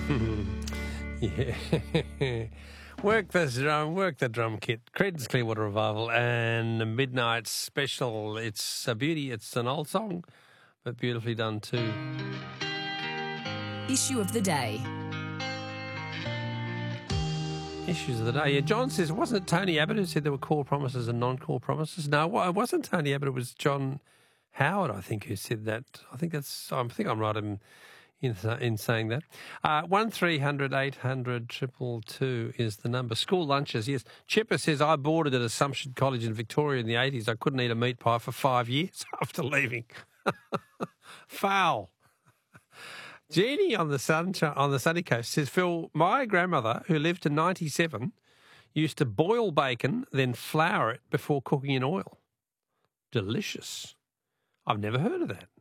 Yeah. Work the drum kit. Creedence Clearwater Revival and the Midnight Special. It's a beauty. It's an old song, but beautifully done too. Issue of the day. Issues of the day. Yeah, John says, wasn't it Tony Abbott who said there were core promises and non-core promises? No, it wasn't Tony Abbott. It was John Howard, I think, who said that. I think I'm right in saying that. 1300 800 222 is the number. School lunches, yes. Chipper says, I boarded at Assumption College in Victoria in the 80s. I couldn't eat a meat pie for 5 years after leaving. Foul. Jeannie on the sunny coast says, Phil, my grandmother, who lived to 97, used to boil bacon, then flour it before cooking in oil. Delicious. I've never heard of that.